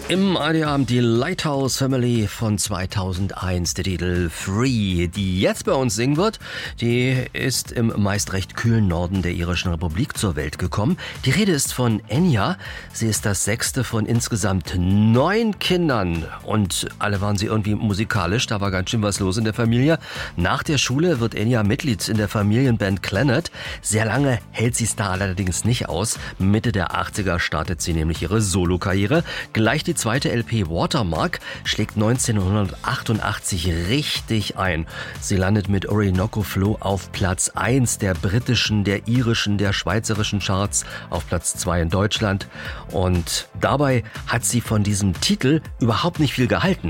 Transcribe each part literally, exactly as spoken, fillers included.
Im A R D-Abend die Lighthouse Family von zweitausendeins, der Titel Free, die jetzt bei uns singen wird. Die ist im meist recht kühlen Norden der irischen Republik zur Welt gekommen. Die Rede ist von Enya. Sie ist das sechste von insgesamt neun Kindern und alle waren sie irgendwie musikalisch. Da war ganz schön was los in der Familie. Nach der Schule wird Enya Mitglied in der Familienband Clannad. Sehr lange hält sie es da allerdings nicht aus. Mitte der achtziger startet sie nämlich ihre Solokarriere. Gleich die Die zweite L P Watermark schlägt neunzehnhundertachtundachtzig richtig ein. Sie landet mit Orinoco Flow auf Platz eins der britischen, der irischen, der schweizerischen Charts, auf Platz zwei in Deutschland. Und dabei hat sie von diesem Titel überhaupt nicht viel gehalten.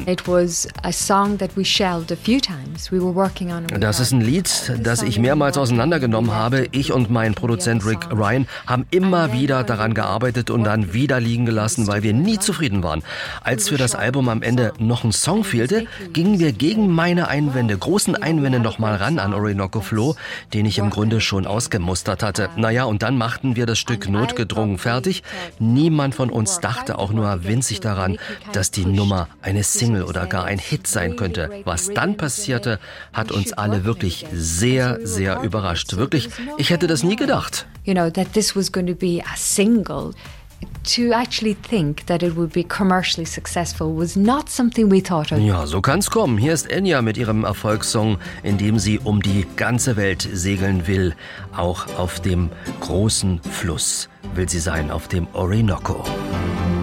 Das ist ein Lied, das ich mehrmals auseinandergenommen habe. Ich und mein Produzent Rick Ryan haben immer wieder daran gearbeitet und dann wieder liegen gelassen, weil wir nie zufrieden waren. Als für das Album am Ende noch ein Song fehlte, gingen wir gegen meine Einwände, großen Einwände nochmal ran an Orinoco Flow, den ich im Grunde schon ausgemustert hatte. Naja, und dann machten wir das Stück notgedrungen fertig. Niemand von uns dachte auch nur winzig daran, dass die Nummer eine Single oder gar ein Hit sein könnte. Was dann passierte, hat uns alle wirklich sehr, sehr überrascht. Wirklich, ich hätte das nie gedacht. You know, that this was going to be a single. To actually think that it would be commercially successful was not something we thought of. Ja, so kann's kommen. Hier ist Enya mit ihrem Erfolgssong, in dem sie um die ganze Welt segeln will. Auch auf dem großen Fluss will sie sein, auf dem Orinoco.